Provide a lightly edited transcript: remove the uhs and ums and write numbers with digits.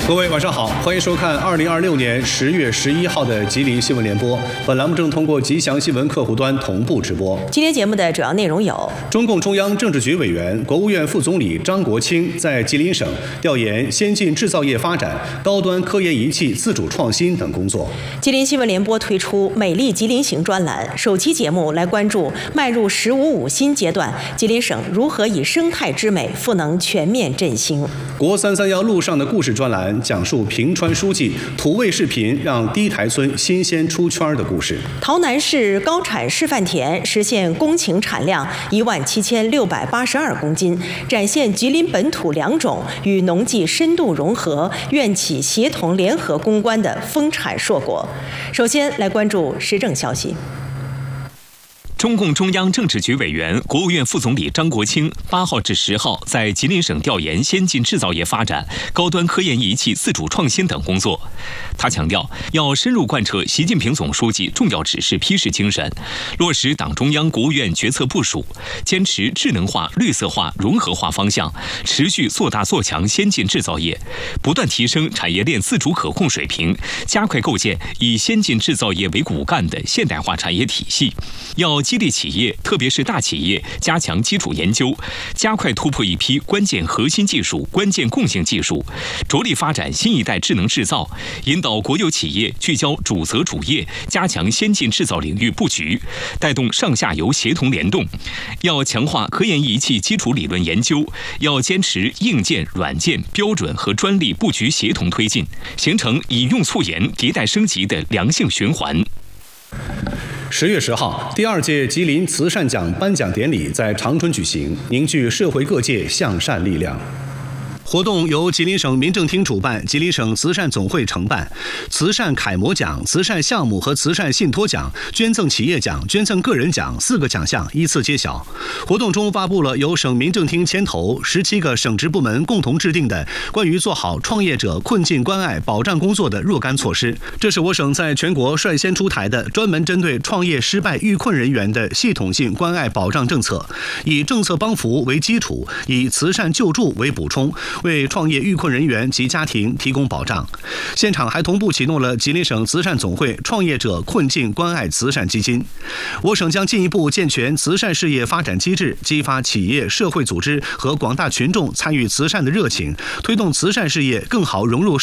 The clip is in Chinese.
各位晚上好，欢迎收看2026年10月11号的吉林新闻联播。本栏目正通过吉祥新闻客户端同步直播。 今天节目的主要内容有： 中共中央政治局委员、国务院副总理张国清在吉林省调研先进制造业发展、高端科研仪器自主创新等工作。 吉林新闻联播推出美丽吉林行专栏，首期节目来关注迈入“15+5”新阶段，吉林省如何以生态之美赋能全面振兴。 国331路上的故事专栏讲述平川书记土味视频让低台村新鲜出圈的故事。 洮南市高产示范田实现公顷产量17682公斤，展现吉林本土良种与农技深度融合、院企协同联合攻关的丰产硕果。首先来关注时政消息。 中共中央政治局委员、国务院副总理张国清8号至10号在吉林省调研先进制造业发展、高端科研仪器自主创新等工作。他强调，要深入贯彻习近平总书记重要指示批示精神，落实党中央、国务院决策部署，坚持智能化、绿色化、融合化方向，持续做大做强先进制造业，不断提升产业链自主可控水平，加快构建以先进制造业为骨干的现代化产业体系。要激励企业，特别是大企业加强基础研究，加快突破一批关键核心技术、关键共性技术，着力发展新一代智能制造，引导国有企业聚焦主责主业，加强先进制造领域布局，带动上下游协同联动。要强化科研仪器基础理论研究，要坚持硬件、软件、标准和专利布局协同推进，形成以用促研、迭代升级的良性循环。 10月10号，第2届吉林慈善奖颁奖典礼在长春举行，凝聚社会各界向善力量。活动由吉林省民政厅主办，吉林省慈善总会承办。慈善楷模奖、慈善项目和慈善信托奖、捐赠企业奖、捐赠个人奖4个奖项依次揭晓。活动中发布了由省民政厅牵头17个省直部门共同制定的关于做好创业者困境关爱保障工作的若干措施。这是我省在全国率先出台的专门针对创业失败遇困人员的系统性关爱保障政策，以政策帮扶为基础，以慈善救助为补充，为创业遇困人员及家庭提供保障。现场还同步启动了吉林省慈善总会创业者困境关爱慈善基金。我省将进一步健全慈善事业发展机制，激发企业、社会组织和广大群众参与慈善的热情，推动慈善事业更好融入